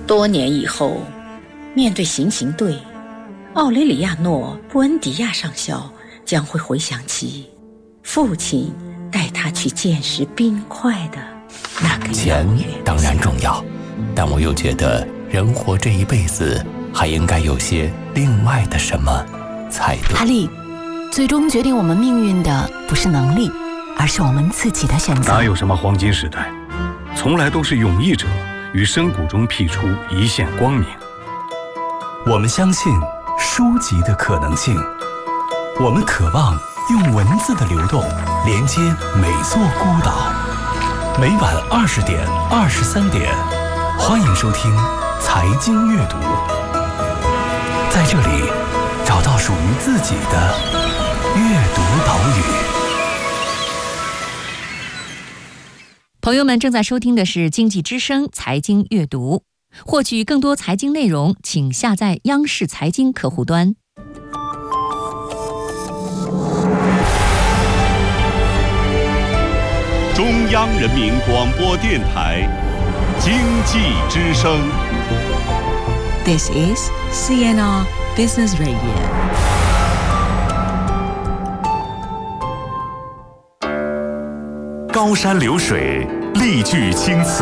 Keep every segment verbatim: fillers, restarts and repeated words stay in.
多年以后，面对行刑队，奥雷里亚诺·布恩迪亚上校将会回想起父亲带他去见识冰块的那个钱当然重要，但我又觉得人活这一辈子还应该有些另外的什么才对。 哈利，最终决定我们命运的不是能力，而是我们自己的选择。 哪有什么黄金时代，从来都是勇毅者于深谷中辟出一线光明。 我们相信书籍的可能性，我们渴望用文字的流动连接每座孤岛。每晚二十点、二十三点，欢迎收听财经阅读，在这里找到属于自己的阅读岛屿。 朋友们正在收听的是经济之声财经阅读，获取更多财经内容，请下载央视财经客户端。 中央人民广播电台经济之声。 This is C N R Business Radio。 高山流水，丽句青词，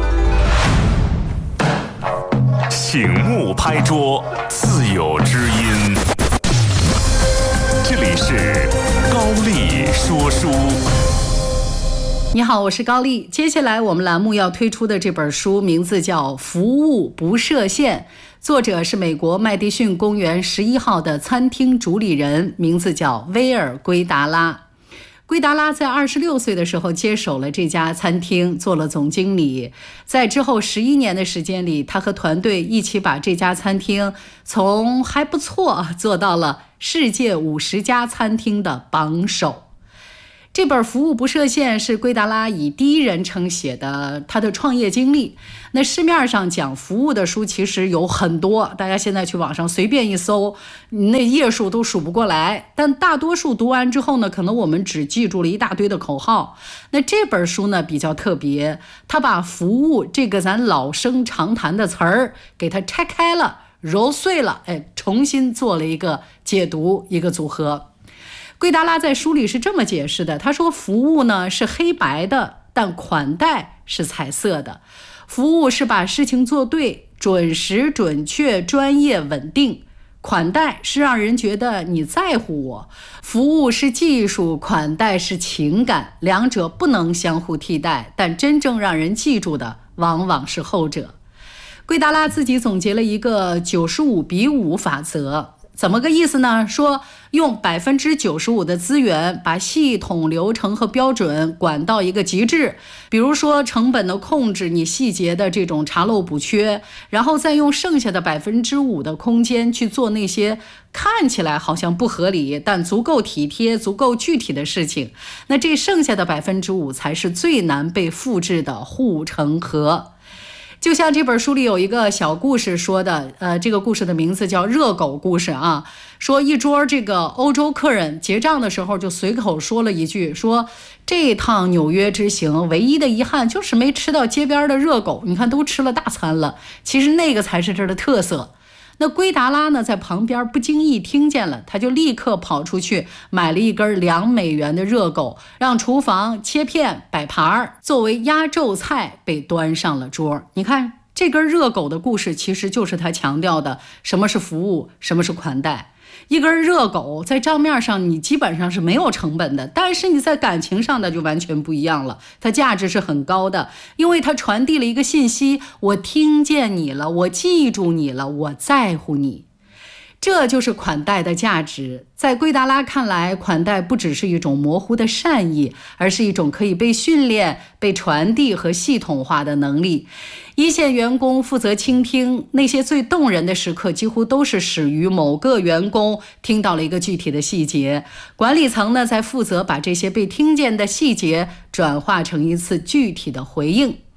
醒目拍桌，自有知音。这里是高丽说书。 你好，我是高丽。接下来我们栏目要推出的这本书名字叫《服务不设限》，作者是美国麦迪逊公园十一号的餐厅主理人，名字叫威尔·圭达拉。圭达拉在二十六岁的时候接手了这家餐厅，做了总经理。在之后十一年的时间里，他和团队一起把这家餐厅从还不错做到了世界五十家餐厅的榜首。这本《服务不设限》是圭达拉以第一人称写的他的创业经历。那市面上讲服务的书其实有很多，大家现在去网上随便一搜，那页数都数不过来。但大多数读完之后呢，可能我们只记住了一大堆的口号。那这本书呢比较特别，他把服务这个咱老生常谈的词儿给它拆开了，揉碎了，哎，重新做了一个解读，一个组合。圭达拉在书里是这么解释的，他说服务呢是黑白的，但款待是彩色的。服务是把事情做对，准时、准确、专业、稳定；款待是让人觉得你在乎我。服务是技术，款待是情感，两者不能相互替代，但真正让人记住的往往是后者。圭达拉自己总结了一个九十五比五法则。怎么个意思呢？说用百分之九十五的资源，把系统、流程和标准管到一个极致。比如说成本的控制，你细节的这种查漏补缺，然后再用剩下的百分之五的空间去做那些看起来好像不合理，但足够体贴、足够具体的事情。那这剩下的百分之五才是最难被复制的护城河。就像这本书里有一个小故事说的，呃，这个故事的名字叫热狗故事啊。说一桌这个欧洲客人结账的时候就随口说了一句，说这趟纽约之行唯一的遗憾就是没吃到街边的热狗，你看都吃了大餐了，其实那个才是这儿的特色。那圭达拉呢在旁边不经意听见了，他就立刻跑出去买了一根两美元的热狗，让厨房切片摆盘，作为压轴菜被端上了桌。你看这根热狗的故事其实就是他强调的什么是服务，什么是款待。一根热狗在账面上你基本上是没有成本的，但是你在感情上的就完全不一样了，它价值是很高的，因为它传递了一个信息，我听见你了，我记住你了，我在乎你。这就是款待的价值。在圭达拉看来，款待不只是一种模糊的善意，而是一种可以被训练、被传递和系统化的能力。一线员工负责倾听，那些最动人的时刻几乎都是始于某个员工听到了一个具体的细节。管理层呢，在负责把这些被听见的细节转化成一次具体的回应。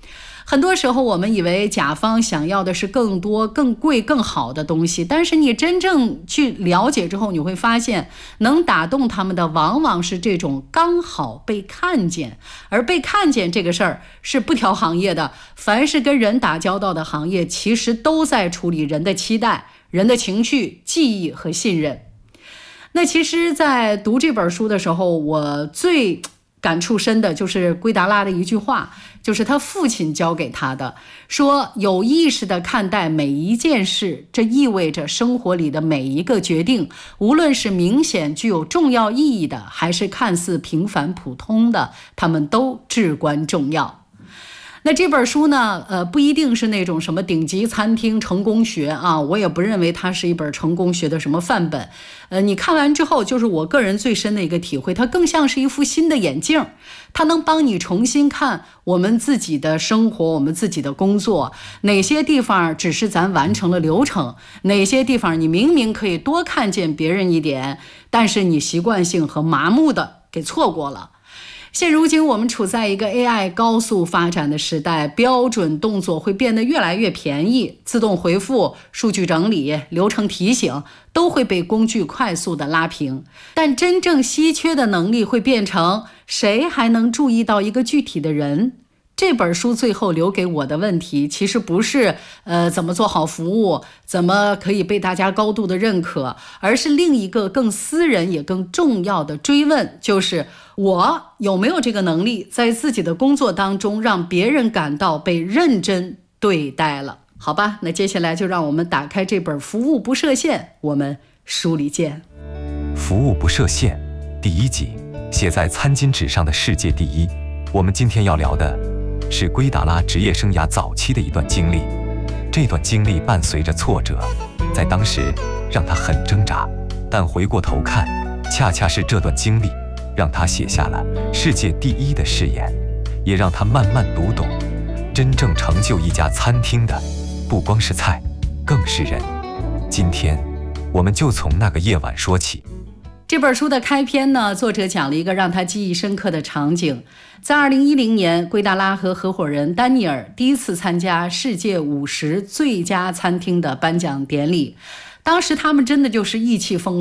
很多时候我们以为甲方想要的是更多、更贵、更好的东西，但是你真正去了解之后，你会发现能打动他们的往往是这种刚好被看见。而被看见这个事儿是不挑行业的，凡是跟人打交道的行业其实都在处理人的期待、人的情绪、记忆和信任。那其实在读这本书的时候，我最感触深的就是圭达拉的一句话，就是他父亲教给他的，说有意识地看待每一件事，这意味着生活里的每一个决定，无论是明显具有重要意义的，还是看似平凡普通的，他们都至关重要。那这本书呢，呃，不一定是那种什么顶级餐厅成功学啊，我也不认为它是一本成功学的什么范本。呃，你看完之后，就是我个人最深的一个体会，它更像是一副新的眼镜，它能帮你重新看我们自己的生活，我们自己的工作，哪些地方只是咱完成了流程，哪些地方你明明可以多看见别人一点，但是你习惯性和麻木的给错过了。现如今我们处在一个 A I 高速发展的时代，标准动作会变得越来越便宜，自动回复、数据整理、流程提醒都会被工具快速的拉平，但真正稀缺的能力会变成谁还能注意到一个具体的人。这本书最后留给我的问题，其实不是呃怎么做好服务，怎么可以被大家高度的认可，而是另一个更私人也更重要的追问，就是我有没有这个能力，在自己的工作当中让别人感到被认真对待了。好吧，那接下来就让我们打开这本《服务不设限》，我们书里见。 服务不设限第一集，写在餐巾纸上的世界第一。我们今天要聊的是圭达拉职业生涯早期的一段经历，这段经历伴随着挫折，在当时让他很挣扎，但回过头看，恰恰是这段经历让他写下了世界第一的誓言，也让他慢慢读懂，真正成就一家餐厅的不光是菜，更是人。今天我们就从那个夜晚说起。 这本书的开篇呢，作者讲了一个让他记忆深刻的场景。在二零一零年，圭达拉和合伙人丹尼尔第一次参加世界五十最佳餐厅的颁奖典礼，当时他们真的就是意气风